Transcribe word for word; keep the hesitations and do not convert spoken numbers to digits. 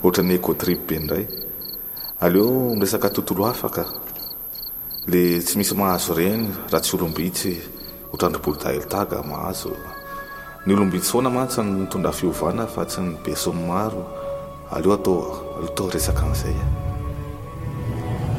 ohatra ny écotrip be ndray. Aleo miresaka tontolo afaka le tsy misy mahazo reny raha tsy olombitsy otrandrom-bolo taga mahazo. Ny olombitsy foana mantsy ny mitondra fiovana fa tsy ny beso maro. Aleo atao atao resaka an'izay.